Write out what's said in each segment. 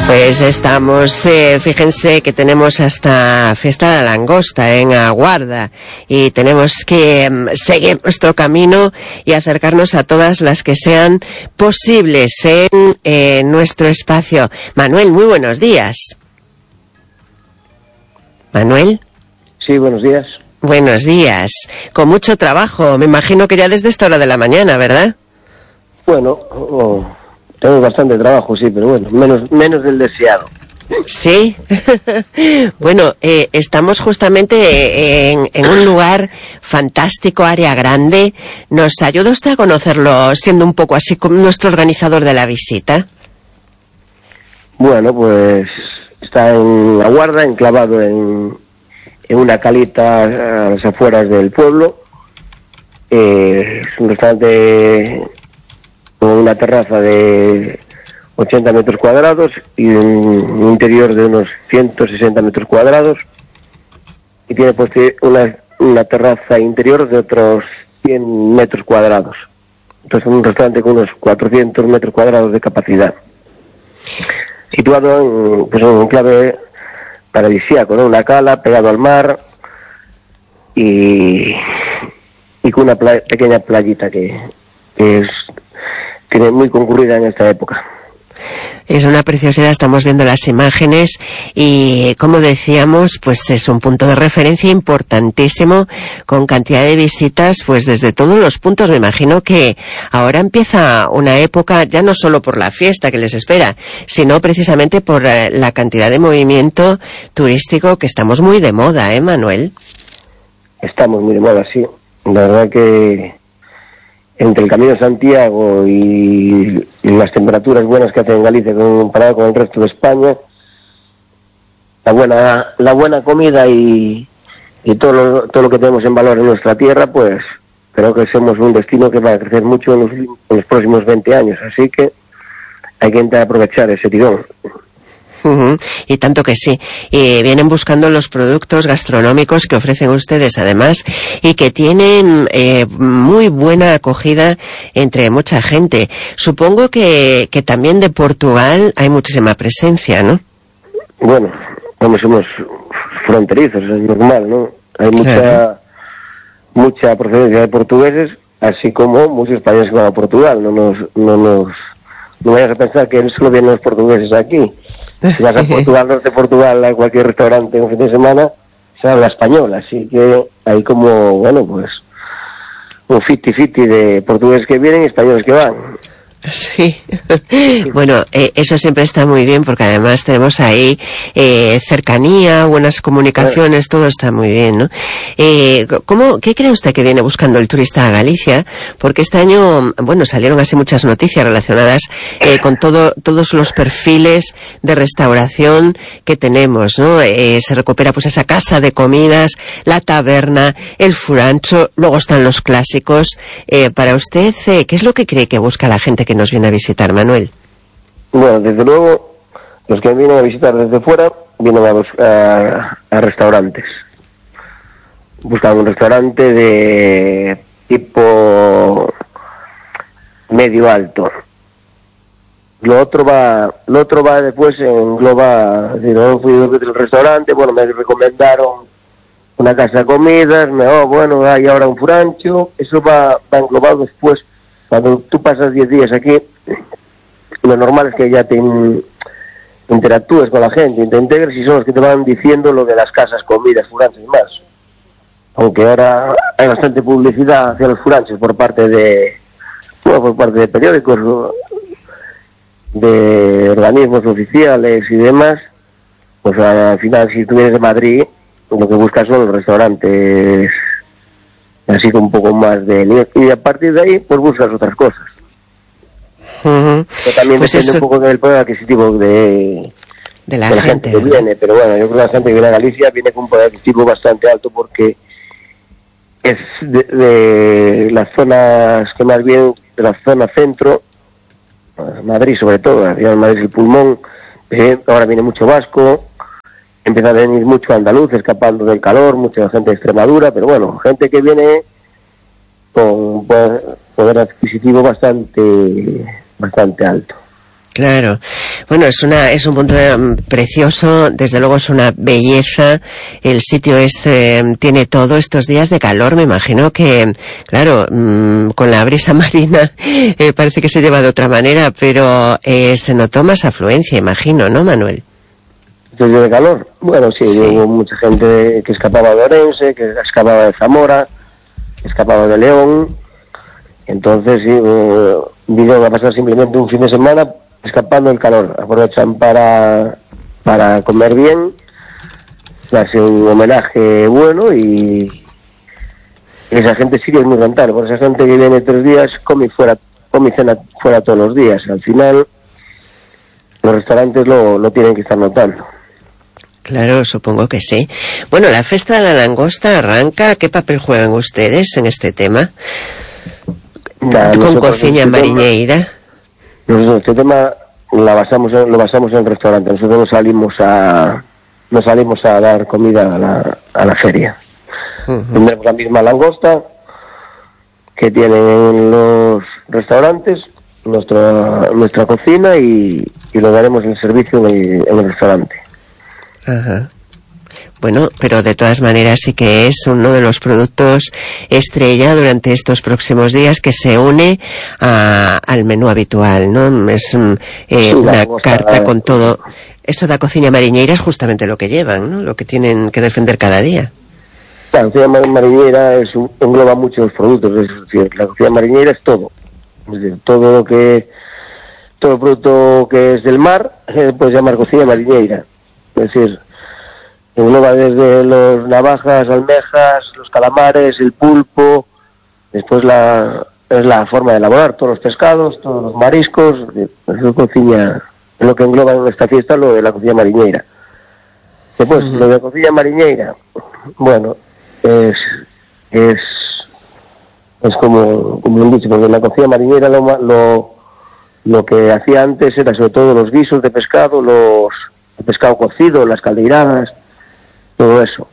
Pues estamos, fíjense que tenemos hasta Fiesta de la Langosta en Aguarda y tenemos que seguir nuestro camino y acercarnos a todas las que sean posibles en nuestro espacio. Manuel, muy buenos días. Manuel. Sí, buenos días. Buenos días. Con mucho trabajo, me imagino que ya desde esta hora de la mañana, ¿verdad? Bueno, tengo bastante trabajo, sí, pero bueno, menos del deseado. Sí. Bueno, estamos justamente en un lugar fantástico, área grande. ¿Nos ayuda usted a conocerlo, siendo un poco así como nuestro organizador de la visita? Bueno, pues está en Aguarda, enclavado en una calita a las afueras del pueblo. Es un restaurante con una terraza de 80 metros cuadrados y un interior de unos 160 metros cuadrados, y tiene pues una terraza interior de otros 100 metros cuadrados. Entonces, un restaurante con unos 400 metros cuadrados de capacidad, situado en un enclave paradisíaco, ¿no? Una cala pegado al mar y con una pequeña playita que es muy concurrida en esta época. Es una preciosidad, estamos viendo las imágenes y, como decíamos, pues es un punto de referencia importantísimo, con cantidad de visitas pues desde todos los puntos. Me imagino que ahora empieza una época, ya no solo por la fiesta que les espera, sino precisamente por la cantidad de movimiento turístico, que estamos muy de moda, ¿eh, Manuel? Estamos muy de moda, sí. La verdad que entre el Camino de Santiago y las temperaturas buenas que hace en Galicia comparado con el resto de España, la buena comida y todo lo que tenemos en valor en nuestra tierra, pues creo que somos un destino que va a crecer mucho en los próximos 20 años, así que hay que intentar aprovechar ese tirón. Y tanto que sí. Y vienen buscando los productos gastronómicos que ofrecen ustedes, además, y que tienen muy buena acogida entre mucha gente. Supongo que también de Portugal hay muchísima presencia, ¿no? Bueno, como somos fronterizos, es normal, ¿no? Hay mucha procedencia de portugueses, así como muchos españoles que van a Portugal. No vayas a pensar que solo vienen los portugueses aquí. Si vas a Portugal, norte de Portugal, a cualquier restaurante un fin de semana, se habla español, así que hay como, bueno, pues un 50-50 de portugueses que vienen y españoles que van. Sí. Bueno, eso siempre está muy bien, porque además tenemos ahí cercanía, buenas comunicaciones, todo está muy bien, ¿no? ¿Qué cree usted que viene buscando el turista a Galicia? Porque este año, bueno, salieron así muchas noticias relacionadas con todos los perfiles de restauración que tenemos, ¿no? Se recupera pues esa casa de comidas, la taberna, el furancho, luego están los clásicos. Para usted, ¿qué es lo que cree que busca la gente que nos viene a visitar, Manuel? Bueno, desde luego, los que vienen a visitar desde fuera vienen a restaurantes. Buscan un restaurante de tipo medio alto. Lo otro va después, engloba, no fui del restaurante, bueno, me recomendaron una casa de comidas, hay ahora un furancho. Eso va englobado después. Cuando tú pasas 10 días aquí, lo normal es que ya te interactúes con la gente, te integres, y son los que te van diciendo lo de las casas, comidas, furanchos y más. Aunque ahora hay bastante publicidad hacia los furanchos por parte de periódicos, de organismos oficiales y demás, pues al final, si tú vienes de Madrid, lo que buscas son los restaurantes así con un poco más y a partir de ahí pues buscas otras cosas. Pero también pues depende un poco del poder adquisitivo de la gente que viene, pero bueno, yo creo que la gente que viene a Galicia viene con un poder adquisitivo bastante alto, porque es de las zonas que más bien, de la zona centro, Madrid sobre todo, Madrid es el pulmón, ahora viene mucho vasco, empieza a venir mucho andaluz escapando del calor, mucha gente de Extremadura, pero bueno, gente que viene con poder adquisitivo bastante alto. Claro. Bueno, es un punto precioso, desde luego es una belleza. El sitio tiene todo. Estos días de calor, me imagino que, claro, con la brisa marina parece que se lleva de otra manera, pero se notó más afluencia, imagino, ¿no, Manuel? Estos días de calor, bueno, sí, hubo mucha gente que escapaba de Orense, que escapaba de Zamora, que escapaba de León. Entonces, sí, vinieron a pasar simplemente un fin de semana escapando del calor. Aprovechan para comer bien, darse un homenaje bueno, y esa gente sí que es muy rentable. Por esa gente que viene 3 días, come y cena fuera todos los días. Al final, los restaurantes lo tienen que estar notando. Claro, supongo que sí. Bueno, la Festa de la Langosta arranca. ¿Qué papel juegan ustedes en este tema? Con cocina mariñeira. Nosotros este tema lo basamos en el restaurante. Nosotros no salimos a dar comida a la feria. Tendremos la misma langosta que tienen los restaurantes, nuestra cocina, y lo daremos en servicio en el restaurante. Ajá. Bueno, pero de todas maneras sí que es uno de los productos estrella durante estos próximos días, que se une al menú habitual, ¿no? Es una carta con todo. Eso de la cocina mariñeira es justamente lo que llevan, ¿no? Lo que tienen que defender cada día. La cocina mariñeira engloba muchos productos, es decir, la cocina mariñeira es todo. Es decir, todo producto que es del mar, puedes llamar cocina mariñeira. Es decir, engloba desde los navajas, almejas, los calamares, el pulpo, después es la forma de elaborar todos los pescados, todos los mariscos. Eso cocina, es lo que engloba en esta fiesta, lo de la cocina mariñeira. Después, lo de la cocina mariñeira, bueno, es como un dicho, porque en la cocina mariñeira lo que hacía antes era sobre todo los guisos de pescado, el pescado cocido, las caldeiradas, todo eso.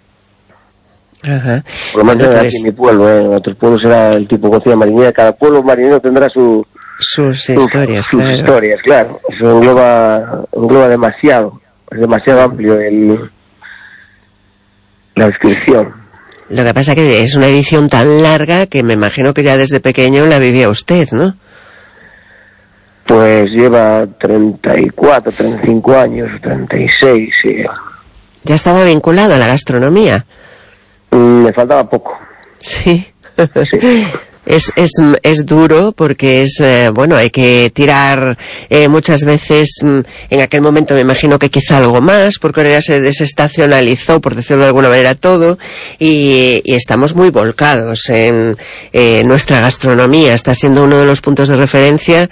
Ajá. Por lo menos bueno, aquí en mi pueblo, en otros pueblos era el tipo de cocina marinera. Cada pueblo marinero tendrá sus historias, claro. Sus historias, claro. Eso engloba demasiado. Es demasiado amplio la descripción. Lo que pasa que es una edición tan larga que me imagino que ya desde pequeño la vivía usted, ¿no? Pues lleva 34, 35 años, 36, sí. ¿Ya estaba vinculado a la gastronomía? Me faltaba poco. Sí. Sí. Es duro porque bueno, hay que tirar muchas veces. En aquel momento me imagino que quizá algo más, porque ahora ya se desestacionalizó, por decirlo de alguna manera, todo, y estamos muy volcados en nuestra gastronomía. Está siendo uno de los puntos de referencia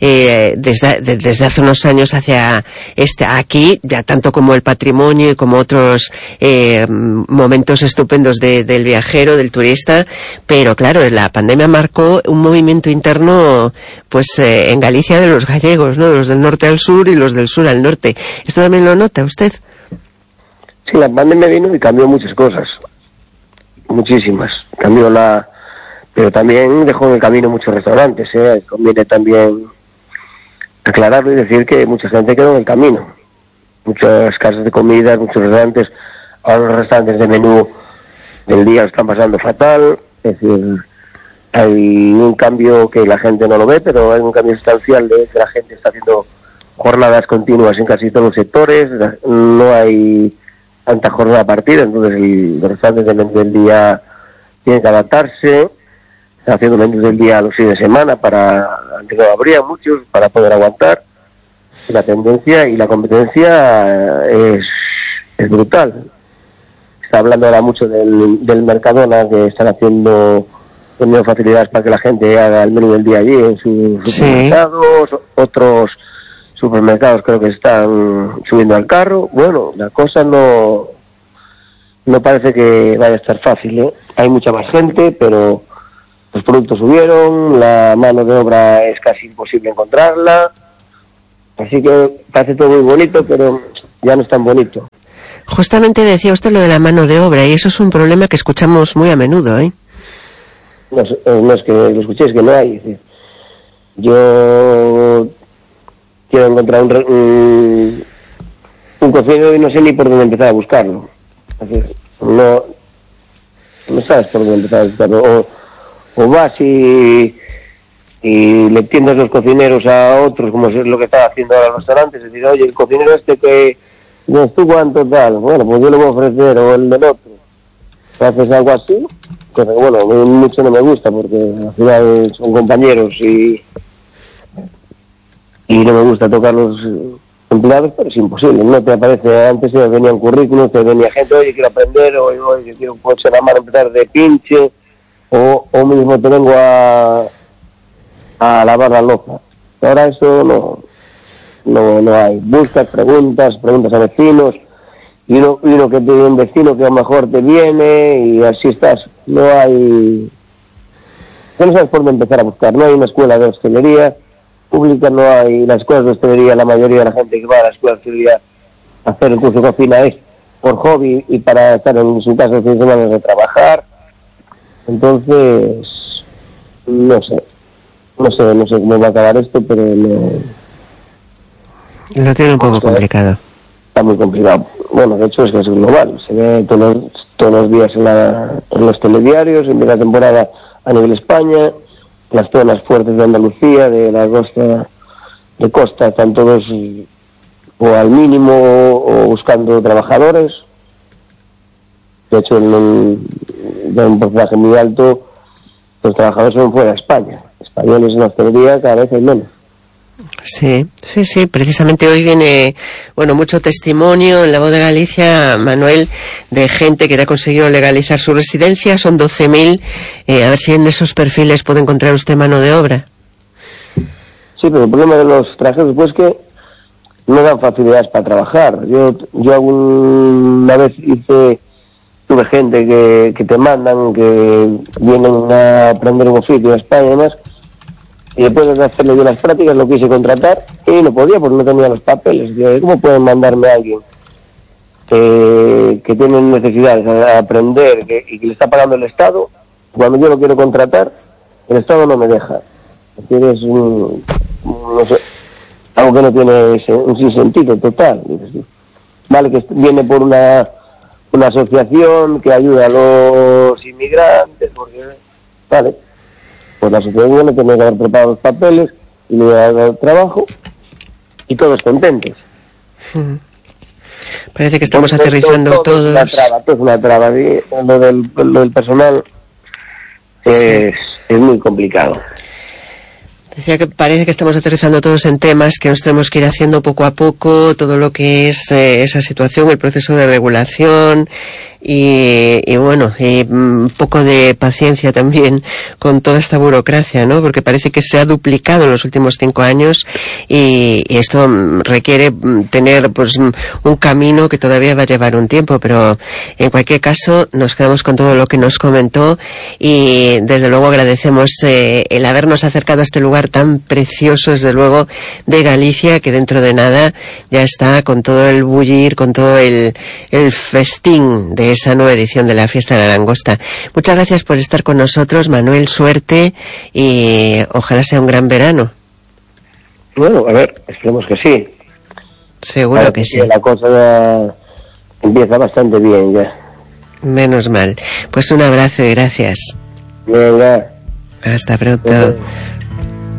desde hace unos años hacia aquí, ya tanto como el patrimonio y como otros momentos estupendos del viajero, del turista, pero claro, la pandemia marcó un movimiento interno pues en Galicia de los gallegos, ¿no? De los del norte al sur y los del sur al norte. ¿Esto también lo nota usted? Sí, la pandemia vino y cambió muchas cosas, muchísimas. Pero también dejó en el camino muchos restaurantes, ¿eh? Conviene también aclararlo y decir que mucha gente quedó en el camino. Muchas casas de comida, muchos restaurantes, ahora los restaurantes de menú del día lo están pasando fatal. Es decir, hay un cambio que la gente no lo ve, pero hay un cambio sustancial de que la gente está haciendo jornadas continuas en casi todos los sectores, no hay tanta jornada partida, entonces los restaurantes de menú del día tienen que adaptarse, están haciendo menús del día los fines de semana, antes no habría muchos, para poder aguantar. La tendencia y la competencia es brutal. Está hablando ahora mucho del Mercadona, que están teniendo facilidades para que la gente haga el menú del día allí en sus supermercados. Otros supermercados creo que están subiendo al carro. Bueno, la cosa no parece que vaya a estar fácil, ¿eh? Hay mucha más gente, pero los productos subieron, la mano de obra es casi imposible encontrarla, así que parece todo muy bonito, pero ya no es tan bonito. Justamente decía usted lo de la mano de obra, y eso es un problema que escuchamos muy a menudo, ¿eh? No es que lo escuchéis, que no hay. Yo quiero encontrar un cocinero y no sé ni por dónde empezar a buscarlo. Así, no sabes por dónde empezar a buscarlo. O vas y le tiendas los cocineros a otros, como es lo que estaba haciendo ahora los restaurantes, es decir, oye, el cocinero que no tú cuánto tal, bueno, pues yo le voy a ofrecer, o el del otro. Haces algo así, cosa que bueno, mucho no me gusta, porque al final son compañeros y no me gusta tocar los empleados, pero es imposible, no te aparece. Antes venían currículos, te venía gente, oye, quiero aprender, o oye, quiero ser la mano, empezar de pinche, o mismo te vengo a lavar la loza. Ahora eso no hay. Buscas, preguntas a vecinos, y uno que tiene un vecino que a lo mejor te viene, y así estás. No sabes por dónde empezar a buscar. No hay una escuela de hostelería pública, no hay. Las escuelas de hostelería, la mayoría de la gente que va a la escuela de hostelería a hacer el curso de cocina es por hobby y para estar en su casa de fin de semana de trabajar. Entonces, no sé cómo va a acabar esto, pero lo tiene un poco complicado. Está muy complicado. Bueno, de hecho es que es global. Se ve todos los días en los telediarios, en la temporada a nivel España, las zonas fuertes de Andalucía, de la costa, están todos o al mínimo o buscando trabajadores. De hecho, en un porcentaje muy alto, los trabajadores son fuera de España. Españoles en la hostelería cada vez hay menos. Sí, precisamente hoy viene, mucho testimonio en La Voz de Galicia, Manuel, de gente que ha conseguido legalizar su residencia. Son 12.000, a ver si en esos perfiles puede encontrar usted mano de obra. Sí, pero el problema de los extranjeros es que no dan facilidades para trabajar. Yo alguna vez tuve gente que te mandan, que vienen a aprender un oficio a España y demás, y después de hacerle yo las prácticas lo quise contratar y no podía porque no tenía los papeles. ¿Cómo pueden mandarme a alguien que tiene necesidades a aprender y que le está pagando el Estado? Cuando yo lo quiero contratar, el Estado no me deja. Es decir, es algo que no tiene un sinsentido total. Vale, que viene por una asociación que ayuda a los inmigrantes, porque vale, pues la asociación le tiene que haber preparado los papeles y le ha dado trabajo y todos contentos. Parece que estamos aterrizando todos. Es una traba, ¿sí? Lo del personal es muy complicado. Decía que parece que estamos aterrizando todos en temas que nos tenemos que ir haciendo poco a poco, todo lo que es esa situación, el proceso de regulación y un poco de paciencia también con toda esta burocracia, ¿no? Porque parece que se ha duplicado en los últimos 5 años y esto requiere tener un camino que todavía va a llevar un tiempo, pero en cualquier caso nos quedamos con todo lo que nos comentó y desde luego agradecemos el habernos acercado a este lugar tan precioso, desde luego, de Galicia, que dentro de nada ya está con todo el bullir, con todo el festín de esa nueva edición de la Fiesta de la Langosta. Muchas gracias por estar con nosotros, Manuel, suerte y ojalá sea un gran verano. Bueno, a ver, esperemos que sí. Seguro que sí. La cosa ya empieza bastante bien ya. Menos mal. Pues un abrazo y gracias. Venga. Hasta pronto.